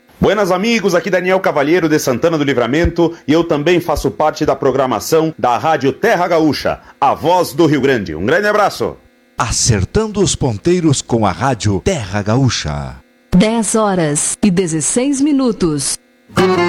Buenas amigos, aqui Daniel Cavalheiro de Santana do Livramento e eu também faço parte da programação da Rádio Terra Gaúcha, a voz do Rio Grande. Um grande abraço. Acertando os ponteiros com a Rádio Terra Gaúcha. 10 horas e 16 minutos.